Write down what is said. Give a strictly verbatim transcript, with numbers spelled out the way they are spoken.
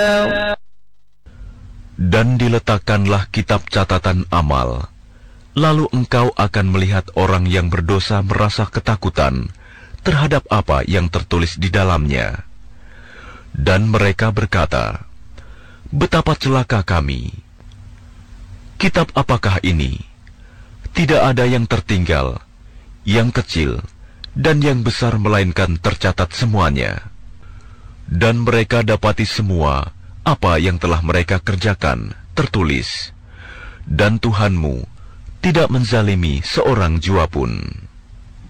Dan diletakkanlah kitab catatan amal. Lalu engkau akan melihat orang yang berdosa merasa ketakutan terhadap apa yang tertulis di dalamnya. Dan mereka berkata, "Betapa celaka kami! Kitab apakah ini? Tidak ada yang tertinggal, yang kecil, dan yang besar melainkan tercatat semuanya." Dan mereka dapati semua apa yang telah mereka kerjakan tertulis. Dan Tuhanmu tidak menzalimi seorang jua pun.